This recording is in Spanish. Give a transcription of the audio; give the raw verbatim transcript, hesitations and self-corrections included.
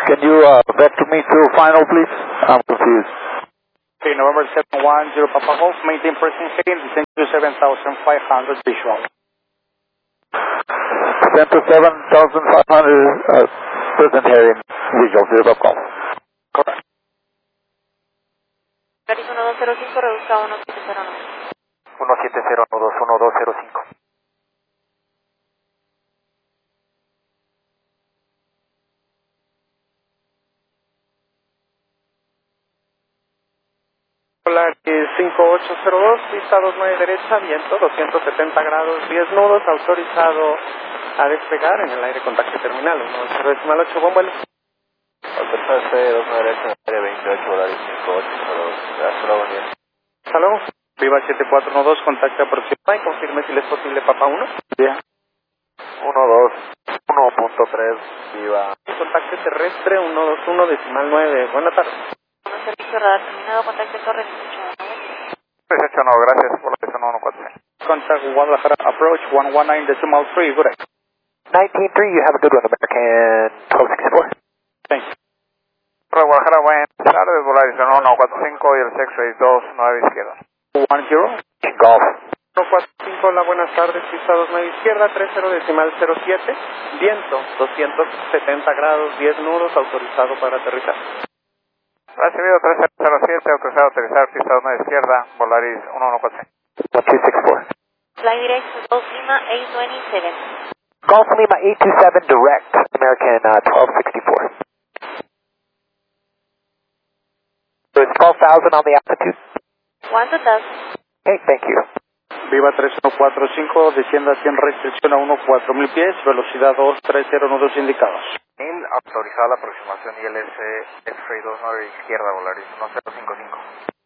Can you uh, vector me to final, please? I'm confused. Okay, November seven one zero Papa Golf, maintain present heading, descend to seven thousand five hundred visual. Descend to seven thousand five hundred, uh, present heading, visual, zero Papa Golf. Correct. Paris uno dos cero cinco, reduzca a uno siete cero nueve. uno siete cero uno dos uno dos cero cinco. Polar cinco ocho cero dos, pista dos nueve derecha, viento doscientos setenta grados, diez nudos, autorizado a despegar en el aire contacto terminal, uno cero decimal ocho, buen vuelo. Autorizado este dos nueve derecha, aire veintiocho, horario cinco ocho cero dos. Hasta luego, buen día. Hasta luego. Viva siete cuatro uno dos, contacto aproximado y confirme si le es posible Papa uno. Bien. uno dos uno punto tres, viva. Contacto terrestre uno dos uno decimal nueve, buenas tardes. Servicio radar terminado, contacto torre tres ocho nueve, gracias por la presión uno cuatro seis. Contact Guadalajara approach one one nine decimal three, good day. nineteen three, you have a good one, American twelve sixty-four. Thanks. Para Guadalajara, buenas tardes, Volaris uno cuatro cinco y el sexo es dos nueve izquierda. one zero. Golf. uno cuatro cinco, hola, buenas tardes, pista dos nueve izquierda, tres cero decimal cero siete, viento doscientos setenta grados, diez nudos, autorizado para aterrizar. Recibido tres cero cero siete, autorizado a aterrizar, pista dos nueve izquierda, Volaris uno uno cuatro seis. one two six four. Fly direct to Golf Lima eight twenty-seven. Golf Lima eight two seven, direct, American uh, twelve sixty-four. So it's twelve thousand on the altitude? one two thousand. Okay, thank you. Viva tres uno cuatro cinco, descienda sin restricción a uno cuatro mil pies, velocidad dos tres cero nudos indicados. mil, autorizada la aproximación I L S X-Ray dos nueve izquierda, Volaris uno cero cinco cinco.